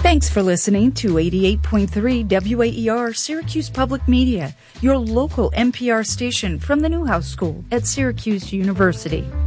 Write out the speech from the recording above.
Thanks for listening to 88.3 WAER Syracuse Public Media, your local NPR station from the Newhouse School at Syracuse University.